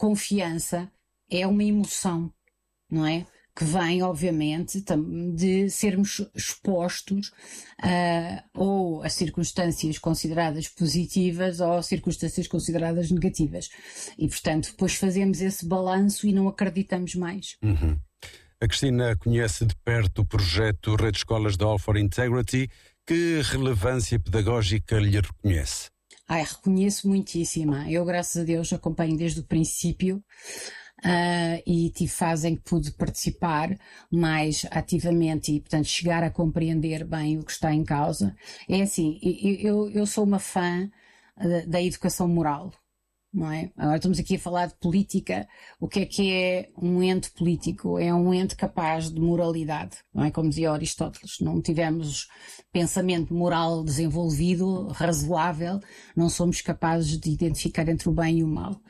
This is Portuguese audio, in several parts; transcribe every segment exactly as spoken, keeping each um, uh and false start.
confiança é uma emoção, não é? Que vem, obviamente, de sermos expostos uh, ou a circunstâncias consideradas positivas ou a circunstâncias consideradas negativas. E, portanto, depois fazemos esse balanço e não acreditamos mais. Uhum. A Cristina conhece de perto o projeto Rede Escolas da All for Integrity. Que relevância pedagógica lhe reconhece? Ai, reconheço muitíssima. Eu, graças a Deus, acompanho desde o princípio. Uh, e tive fase em que pude participar mais ativamente e, portanto, chegar a compreender bem o que está em causa. É assim, eu, eu sou uma fã da, da educação moral, não é? Agora estamos aqui a falar de política. O que é que é um ente político? É um ente capaz de moralidade, não é? Como dizia Aristóteles, não tivemos pensamento moral desenvolvido, razoável, não somos capazes de identificar entre o bem e o mal.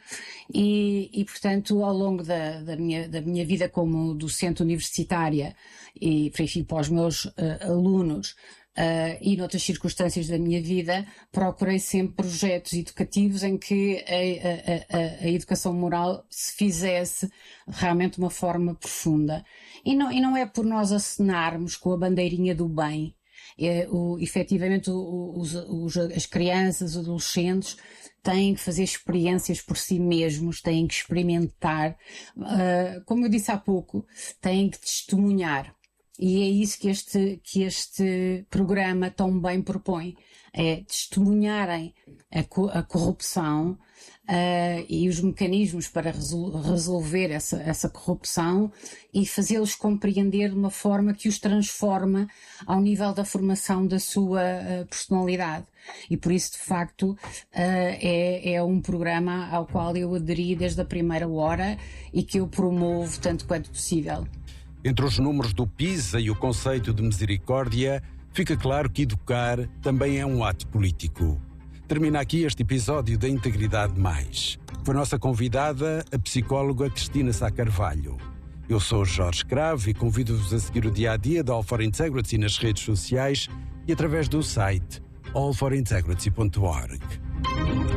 E, e portanto, ao longo da, da, minha, da minha vida como docente universitária e, enfim, para os meus uh, alunos, Uh, e noutras circunstâncias da minha vida, procurei sempre projetos educativos em que a, a, a, a educação moral se fizesse realmente de uma forma profunda. E não, e não é por nós acenarmos com a bandeirinha do bem. É, o, efetivamente, o, os, os, as crianças, os adolescentes, têm que fazer experiências por si mesmos, têm que experimentar, uh, como eu disse há pouco, têm que testemunhar. E é isso que este, que este programa tão bem propõe, é testemunharem a, co- a corrupção uh, e os mecanismos para resol- resolver essa, essa corrupção e fazê-los compreender de uma forma que os transforma ao nível da formação da sua uh, personalidade. E por isso, de facto, uh, é, é um programa ao qual eu aderi desde a primeira hora e que eu promovo tanto quanto possível. Entre os números do PISA e o conceito de misericórdia, fica claro que educar também é um ato político. Termina aqui este episódio da Integridade Mais. Foi nossa convidada a psicóloga Cristina Sá Carvalho. Eu sou Jorge Cravo e convido-vos a seguir o dia-a-dia da All for Integrity nas redes sociais e através do site all for integrity ponto org.